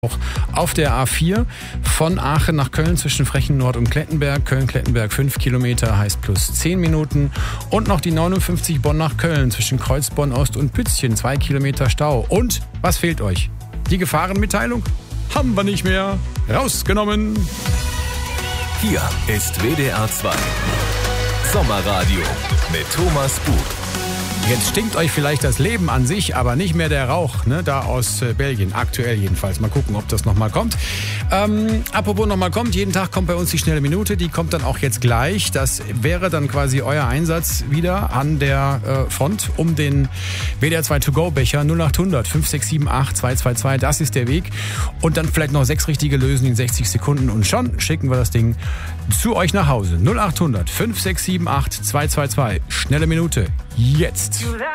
Auch auf der A4 von Aachen nach Köln zwischen Frechen Nord und Klettenberg. Köln-Klettenberg 5 Kilometer heißt plus 10 Minuten. Und noch die 59 Bonn nach Köln zwischen Kreuzbonn Ost und Pützchen 2 Kilometer Stau. Und was fehlt euch? Die Gefahrenmitteilung? Haben wir nicht mehr. Rausgenommen. Hier ist WDR 2 Sommerradio mit Thomas Buch. Jetzt stinkt euch vielleicht das Leben an sich, aber nicht mehr der Rauch, ne, da aus Belgien, aktuell jedenfalls. Mal gucken, ob das nochmal kommt. Apropos nochmal kommt, jeden Tag kommt bei uns die schnelle Minute, die kommt dann auch jetzt gleich. Das wäre dann quasi euer Einsatz wieder an der Front um den WDR 2 To-Go-Becher 0800 5678 222, das ist der Weg. Und dann vielleicht noch 6 richtige lösen in 60 Sekunden und schon schicken wir das Ding zu euch nach Hause. 0800 5678 222, schnelle Minute, jetzt.